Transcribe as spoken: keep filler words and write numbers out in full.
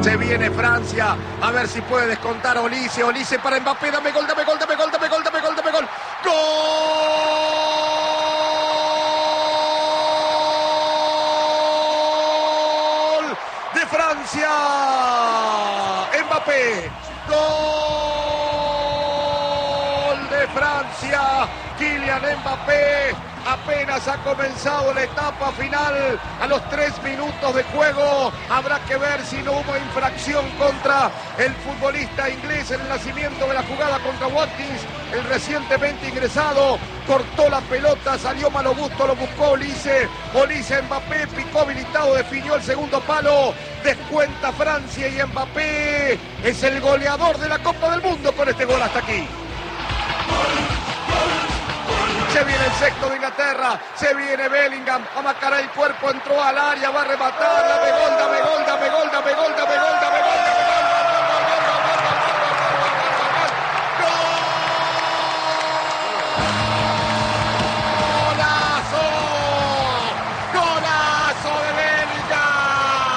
Se viene Francia, a ver si puede descontar Olise, Olise para Mbappé, dame gol, dame gol, dame gol, dame gol, dame gol, dame gol. ¡Gol de Francia! Mbappé, gol de Francia, Kylian Mbappé. Apenas ha comenzado la etapa final, a los tres minutos de juego. Habrá que ver si no hubo infracción contra el futbolista inglés en el nacimiento de la jugada contra Watkins, el recientemente ingresado. Cortó la pelota, salió Malo Gusto, lo buscó Olise. Olise, Mbappé, picó habilitado, definió el segundo palo. Descuenta Francia y Mbappé es el goleador de la Copa del Mundo con este gol hasta aquí. Se viene el sexto de Inglaterra, se viene Bellingham, amacará el cuerpo, entró al área, va a rematar, dame gol, dame gol, dame